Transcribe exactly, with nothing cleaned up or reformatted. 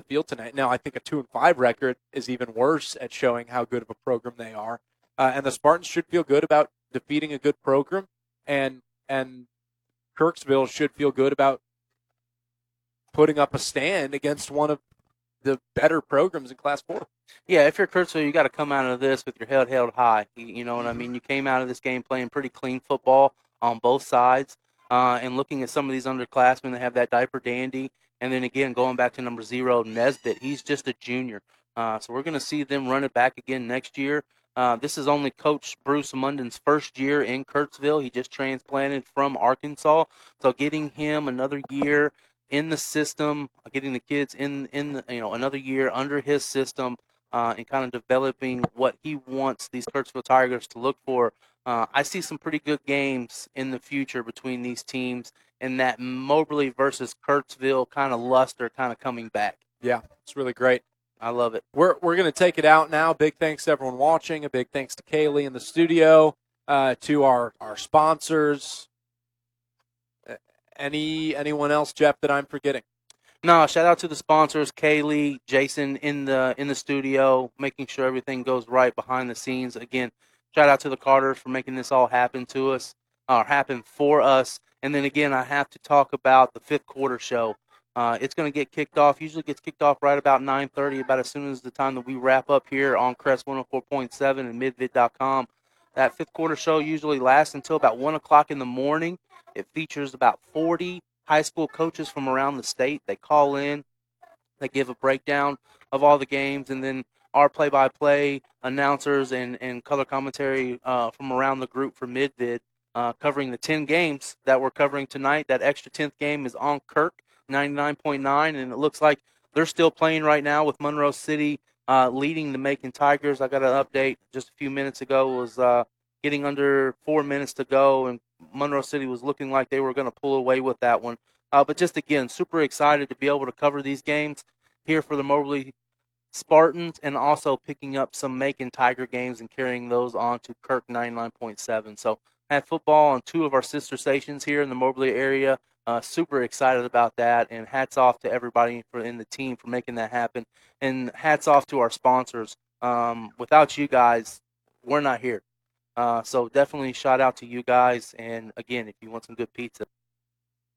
field tonight. Now, I think a two and five record is even worse at showing how good of a program they are. Uh, and the Spartans should feel good about defeating a good program, and and Kirksville should feel good about putting up a stand against one of the better programs in Class four. Yeah, if you're Kirksville, you got to come out of this with your head held high. You, you know what I mean? You came out of this game playing pretty clean football on both sides, uh, and looking at some of these underclassmen that have that diaper dandy, and then again going back to number zero Nesbitt. He's just a junior, uh, so we're going to see them run it back again next year. Uh, this is only Coach Bruce Munden's first year in Kirksville. He just transplanted from Arkansas, so getting him another year in the system, getting the kids in in the, you know another year under his system, uh, and kind of developing what he wants these Kirksville Tigers to look for. Uh, I see some pretty good games in the future between these teams, and that Moberly versus Kirksville kind of luster kind of coming back. Yeah, it's really great. I love it. We're we're going to take it out now. Big thanks to everyone watching. A big thanks to Kaylee in the studio, uh, to our, our sponsors. Uh, any anyone else, Jeff, that I'm forgetting? No, shout out to the sponsors, Kaylee, Jason in the in the studio, making sure everything goes right behind the scenes. Again, shout out to the Carters for making this all happen to us, or happen for us. And then again, I have to talk about the fifth quarter show. Uh, it's going to get kicked off. Usually gets kicked off right about nine thirty, about as soon as the time that we wrap up here on Crest one oh four point seven and midvid dot com. That fifth quarter show usually lasts until about one o'clock in the morning. It features about forty high school coaches from around the state. They call in, they give a breakdown of all the games, and then our play-by-play announcers and, and color commentary uh, from around the group for Midvid, uh, covering the ten games that we're covering tonight. That extra tenth game is on Kirk, ninety-nine point nine, and it looks like they're still playing right now with Monroe City uh, leading the Macon Tigers. I got an update just a few minutes ago. It was uh, getting under four minutes to go, and Monroe City was looking like they were going to pull away with that one. Uh, but just, again, super excited to be able to cover these games here for the Moberly Spartans, and also picking up some Macon Tiger games and carrying those on to Kirk ninety-nine point seven. So I have football on two of our sister stations here in the Moberly area. Uh, super excited about that, and hats off to everybody for, in the team for making that happen. And hats off to our sponsors. Um, without you guys, we're not here. Uh, so definitely shout out to you guys. And again, if you want some good pizza,